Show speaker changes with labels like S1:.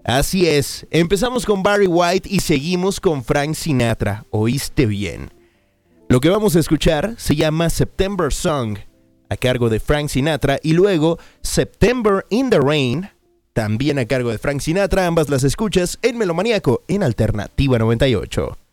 S1: Así es, empezamos con Barry White y seguimos con Frank Sinatra. ¿Oíste bien? Lo que vamos a escuchar se llama September Song, a cargo de Frank Sinatra, y luego September in the Rain, también a cargo de Frank Sinatra. Ambas las escuchas en Melomaníaco, en Alternativa 98.